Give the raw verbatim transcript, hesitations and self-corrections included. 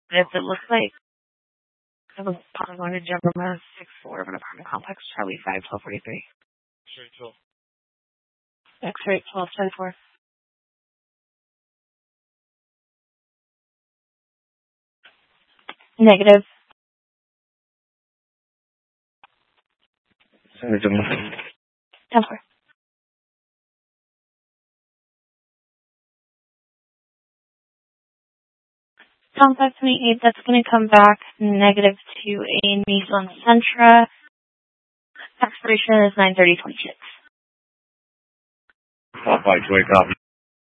If it looks like I was going to jump from a sixth floor of an apartment complex, Charlie five, twelve forty-three. X-ray twelve. X-ray twelve twenty-four. Negative. ten four. Tom five twenty-eight, that's going to come back negative to a Nissan Sentra. Expiration is nine thirty twenty-six. Call five two eight, copy.